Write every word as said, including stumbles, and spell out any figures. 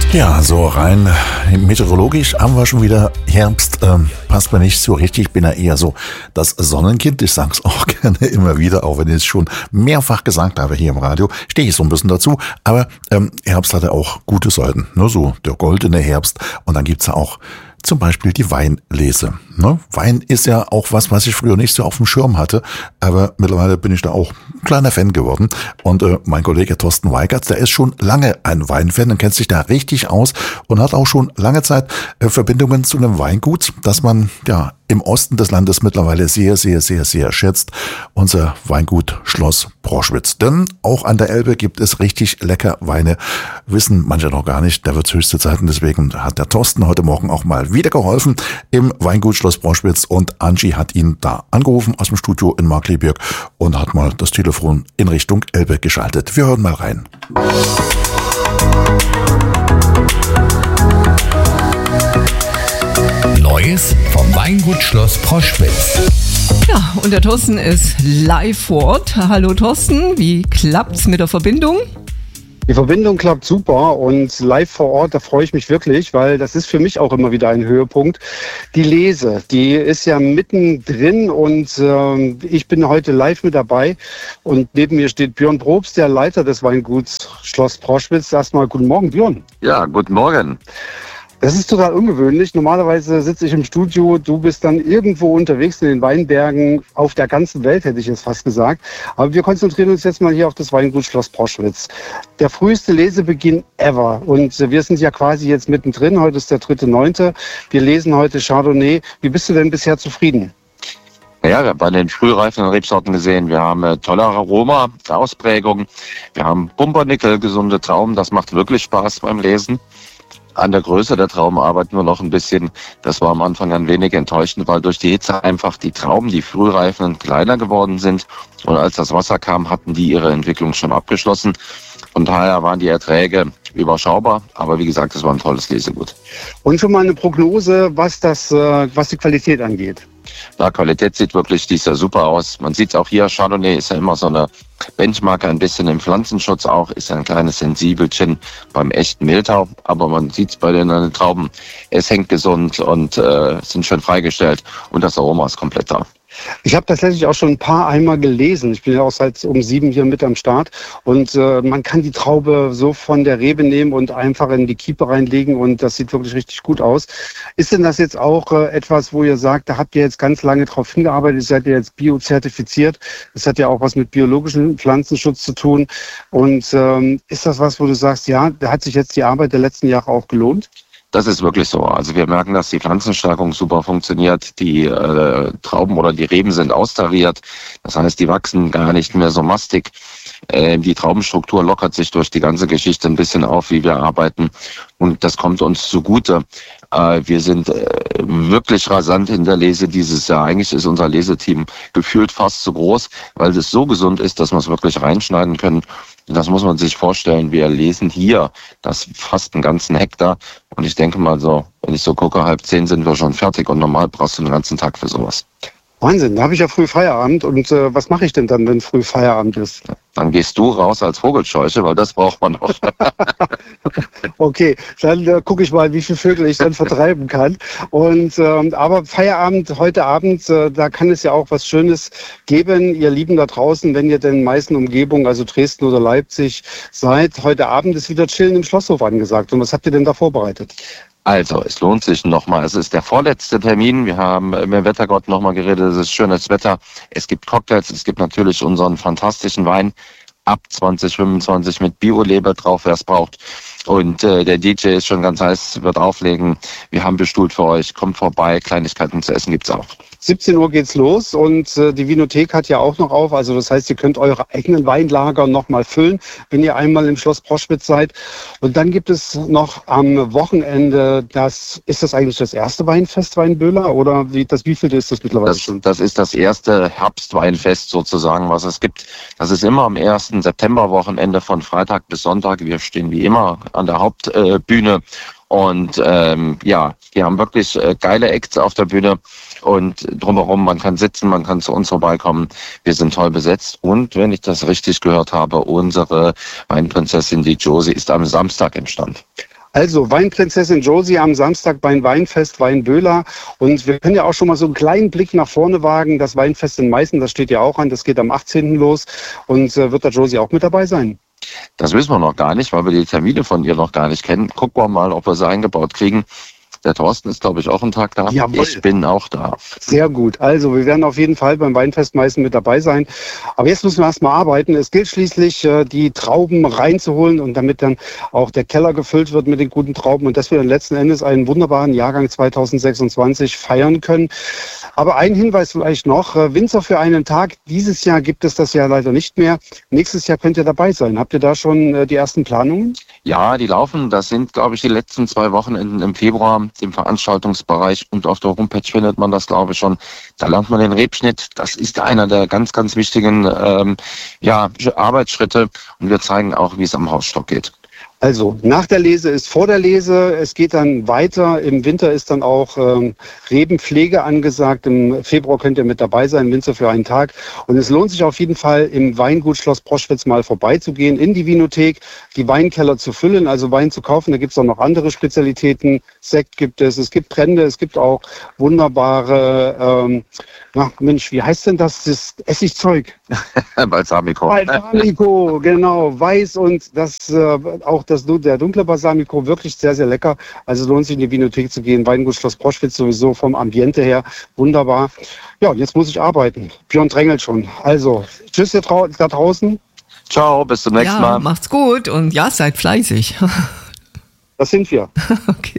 Ja, so rein meteorologisch haben wir schon wieder Herbst. Ähm, passt mir nicht so richtig. Ich bin ja eher so das Sonnenkind. Ich sag's auch gerne immer wieder, auch wenn ich es schon mehrfach gesagt habe hier im Radio. Stehe ich so ein bisschen dazu. Aber ähm, Herbst hat ja auch gute Seiten. Ne? So der goldene Herbst. Und dann gibt's ja auch zum Beispiel die Weinlese. Ne? Wein ist ja auch was, was ich früher nicht so auf dem Schirm hatte, aber mittlerweile bin ich da auch ein kleiner Fan geworden. Und äh, mein Kollege Thorsten Weigertz, der ist schon lange ein Weinfan und kennt sich da richtig aus und hat auch schon lange Zeit äh, Verbindungen zu einem Weingut, das man ja im Osten des Landes mittlerweile sehr, sehr, sehr, sehr schätzt. Unser Weingut Schloss Proschwitz. Denn auch an der Elbe gibt es richtig lecker Weine. Wissen manche noch gar nicht. Da wird's höchste Zeit. Und deswegen hat der Thorsten heute Morgen auch mal wieder geholfen im Weingut Schloss Proschwitz. Und Angie hat ihn da angerufen aus dem Studio in Markkleeberg und hat mal das Telefon in Richtung Elbe geschaltet. Wir hören mal rein. Neues vom Weingut Schloss Proschwitz. Ja, und der Thorsten ist live vor Ort. Hallo Thorsten, wie klappt's mit der Verbindung? Die Verbindung klappt super und live vor Ort, da freue ich mich wirklich, weil das ist für mich auch immer wieder ein Höhepunkt. Die Lese, die ist ja mittendrin und äh, ich bin heute live mit dabei und neben mir steht Björn Probst, der Leiter des Weinguts Schloss Proschwitz. Erstmal guten Morgen, Björn. Ja, guten Morgen. Das ist total ungewöhnlich. Normalerweise sitze ich im Studio, du bist dann irgendwo unterwegs in den Weinbergen auf der ganzen Welt, hätte ich jetzt fast gesagt. Aber wir konzentrieren uns jetzt mal hier auf das Weingut Schloss Proschwitz. Der früheste Lesebeginn ever. Und wir sind ja quasi jetzt mittendrin. Heute ist der dritte neunte Wir lesen heute Chardonnay. Wie bist du denn bisher zufrieden? Ja, wir haben bei den frühreifen Rebsorten gesehen, wir haben äh, tolle Aroma, Ausprägung. Wir haben Pumpernickel, gesunde Trauben. Das macht wirklich Spaß beim Lesen. An der Größe der Trauben arbeiten wir noch ein bisschen. Das war am Anfang ein wenig enttäuschend, weil durch die Hitze einfach die Trauben, die frühreifen, kleiner geworden sind. Und als das Wasser kam, hatten die ihre Entwicklung schon abgeschlossen. Von daher waren die Erträge überschaubar. Aber wie gesagt, es war ein tolles Lesegut. Und schon mal eine Prognose, was das, was die Qualität angeht. Na, Qualität sieht wirklich dies Jahr super aus. Man sieht auch hier, Chardonnay ist ja immer so eine Benchmark, ein bisschen im Pflanzenschutz auch, ist ja ein kleines Sensibelchen beim echten Mehltau. Aber man sieht es bei den äh, Trauben, es hängt gesund und äh, sind schön freigestellt und das Aroma ist komplett da. Ich habe tatsächlich auch schon ein paar einmal gelesen. Ich bin ja auch seit um sieben hier mit am Start. Und äh, man kann die Traube so von der Rebe nehmen und einfach in die Kiepe reinlegen. Und das sieht wirklich richtig gut aus. Ist denn das jetzt auch äh, etwas, wo ihr sagt, da habt ihr jetzt ganz lange drauf hingearbeitet, ihr seid ja jetzt biozertifiziert. Das hat ja auch was mit biologischem Pflanzenschutz zu tun. Und ähm, ist das was, wo du sagst, ja, da hat sich jetzt die Arbeit der letzten Jahre auch gelohnt? Das ist wirklich so. Also wir merken, dass die Pflanzenstärkung super funktioniert. Die äh, Trauben oder die Reben sind austariert. Das heißt, die wachsen gar nicht mehr so mastig. Äh, die Traubenstruktur lockert sich durch die ganze Geschichte ein bisschen auf, wie wir arbeiten. Und das kommt uns zugute. Äh, wir sind äh, wirklich rasant in der Lese dieses Jahr. Eigentlich ist unser Leseteam gefühlt fast zu groß, weil es so gesund ist, dass wir es wirklich reinschneiden können. Das muss man sich vorstellen. Wir lesen hier das fast einen ganzen Hektar. Und ich denke mal so, wenn ich so gucke, halb zehn sind wir schon fertig. Und normal brauchst du den ganzen Tag für sowas. Wahnsinn, da habe ich ja früh Feierabend. Und äh, was mache ich denn dann, wenn früh Feierabend ist? Dann gehst du raus als Vogelscheuche, weil das braucht man auch. Okay, dann äh, gucke ich mal, wie viele Vögel ich dann vertreiben kann. Und ähm, aber Feierabend, heute Abend, äh, da kann es ja auch was Schönes geben, ihr Lieben da draußen, wenn ihr denn in den meisten Umgebungen, also Dresden oder Leipzig seid. Heute Abend ist wieder Chillen im Schlosshof angesagt. Und was habt ihr denn da vorbereitet? Also, es lohnt sich nochmal. Es ist der vorletzte Termin. Wir haben mit dem Wettergott nochmal geredet. Es ist schönes Wetter. Es gibt Cocktails. Es gibt natürlich unseren fantastischen Wein ab zwanzig fünfundzwanzig mit Bio-Leber drauf, wer es braucht. Und äh, der D J ist schon ganz heiß, wird auflegen. Wir haben bestuhlt für euch. Kommt vorbei. Kleinigkeiten zu essen gibt's auch. siebzehn Uhr geht's los und äh, die Vinothek hat ja auch noch auf. Also das heißt, ihr könnt eure eigenen Weinlager nochmal füllen, wenn ihr einmal im Schloss Proschwitz seid. Und dann gibt es noch am Wochenende, das ist das eigentlich das erste Weinfest Weinböhler oder wie, das wievielte ist das mittlerweile das, schon? Das ist das erste Herbstweinfest sozusagen, was es gibt. Das ist immer am ersten Septemberwochenende von Freitag bis Sonntag. Wir stehen wie immer an der Hauptbühne. Äh, Und ähm, ja, die haben wirklich äh, geile Acts auf der Bühne und drumherum, man kann sitzen, man kann zu uns vorbeikommen. Wir sind toll besetzt und wenn ich das richtig gehört habe, unsere Weinprinzessin, die Josie, ist am Samstag im Stand. Also Weinprinzessin Josie am Samstag beim Weinfest Weinböhler. Und wir können ja auch schon mal so einen kleinen Blick nach vorne wagen. Das Weinfest in Meißen, das steht ja auch an, das geht am achtzehnten los. Und äh, wird da Josie auch mit dabei sein? Das wissen wir noch gar nicht, weil wir die Termine von ihr noch gar nicht kennen. Gucken wir mal, ob wir sie eingebaut kriegen. Der Thorsten ist, glaube ich, auch einen Tag da. Jawohl. Ich bin auch da. Sehr gut. Also wir werden auf jeden Fall beim Weinfest Meißen mit dabei sein. Aber jetzt müssen wir erstmal arbeiten. Es gilt schließlich, die Trauben reinzuholen und damit dann auch der Keller gefüllt wird mit den guten Trauben und dass wir dann letzten Endes einen wunderbaren Jahrgang zweitausendsechsundzwanzig feiern können. Aber ein Hinweis vielleicht noch, Winzer für einen Tag. Dieses Jahr gibt es das ja leider nicht mehr. Nächstes Jahr könnt ihr dabei sein. Habt ihr da schon die ersten Planungen? Ja, die laufen. Das sind, glaube ich, die letzten zwei Wochenenden im Februar im Veranstaltungsbereich und auf der Homepage findet man das, glaube ich, schon. Da lernt man den Rebschnitt. Das ist einer der ganz, ganz wichtigen ähm, ja, Arbeitsschritte und wir zeigen auch, wie es am Hausstock geht. Also nach der Lese ist vor der Lese, es geht dann weiter. Im Winter ist dann auch ähm, Rebenpflege angesagt. Im Februar könnt ihr mit dabei sein, Winzer für einen Tag. Und es lohnt sich auf jeden Fall, im Weingut Schloss Proschwitz mal vorbeizugehen, in die Vinothek, die Weinkeller zu füllen, also Wein zu kaufen. Da gibt es auch noch andere Spezialitäten. Sekt gibt es, es gibt Brände, es gibt auch wunderbare, ähm, na Mensch, wie heißt denn das, das Essigzeug? Balsamico. Balsamico, genau, weiß und das äh, auch das, der dunkle Balsamico, wirklich sehr, sehr lecker. Also lohnt sich in die Vinothek zu gehen. Weingut Schloss Proschwitz sowieso vom Ambiente her wunderbar. Ja, jetzt muss ich arbeiten. Björn drängelt schon. Also, tschüss da draußen. Ciao, bis zum nächsten ja, Mal. Macht's gut und ja, seid fleißig. Das sind wir. Okay.